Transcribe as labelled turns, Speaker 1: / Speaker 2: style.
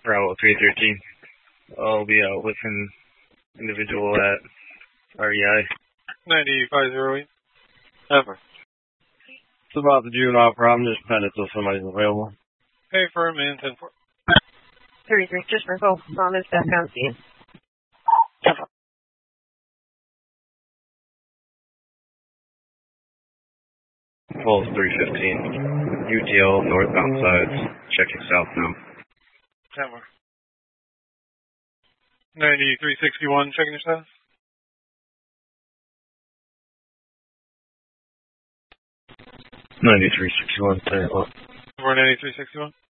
Speaker 1: Bravo 313. I'll be out with an individual at REI.
Speaker 2: 9508. Ever.
Speaker 3: It's about the juvenile problem, just send it till somebody's available.
Speaker 2: Pay for a man, 10-4.
Speaker 4: 33, just for both. On this back on scene.
Speaker 1: Pulse 315. UTL northbound sides. Checking southbound.
Speaker 2: 10-4. 9361, checking your status.
Speaker 1: 9361, 10-4.
Speaker 2: We're 9361.